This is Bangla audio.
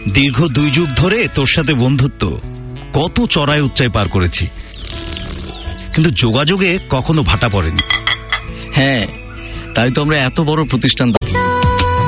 দীর্ঘ 2 যুগ ধরে তোর সাথে বন্ধুত্ব, কত চড়াই উচ্চাই পার করেছি, কিন্তু যোগাযোগে কখনো ভাটা পড়েনি। হ্যাঁ, তাই তো আমরা এত বড় প্রতিষ্ঠান।